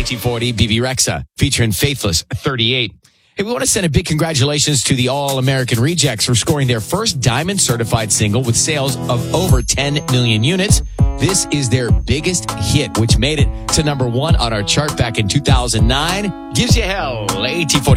AT40 BB Rexa, featuring Faithless 38. Hey, we want to send a big congratulations to the All-American Rejects for scoring their first Diamond certified single with sales of over 10 million units. This is their biggest hit, which made it to number 1 on our chart back in 2009. Gives you hell, AT40.